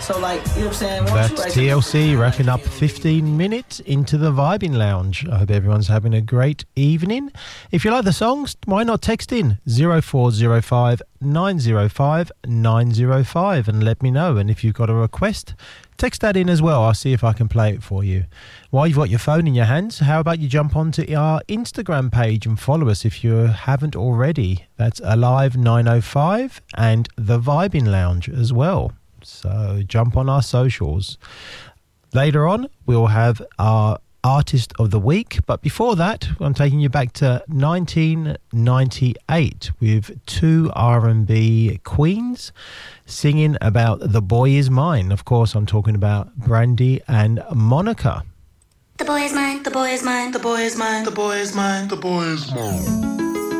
So, like, you know what I'm saying? That's TLC wrapping up 15 minutes into the Vibing Lounge. I hope everyone's having a great evening. If you like the songs, why not text in 0405 905 905 and let me know. And if you've got a request, text that in as well. I'll see if I can play it for you. While you've got your phone in your hands, how about you jump onto our Instagram page and follow us if you haven't already. That's Alive905 and The Vibing Lounge as well. So jump on our socials. Later on, we'll have our Artist of the Week. But before that, I'm taking you back to 1998 with two R&B queens singing about The Boy Is Mine. Of course, I'm talking about Brandy and Monica. The boy is mine, the boy is mine, the boy is mine, the boy is mine, the boy is mine.